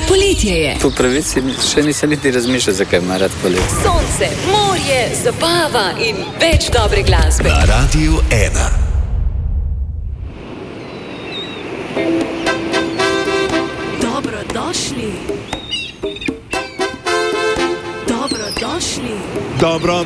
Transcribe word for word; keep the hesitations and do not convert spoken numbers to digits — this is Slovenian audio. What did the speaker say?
Poletje je. Po pravici še nisem niti razmišljal, zakaj ima rad poletje. Sonce, morje, zabava in več dobre glasbe. Na Radiu ena. Dobrodošli. Dobrodošli. Dobro.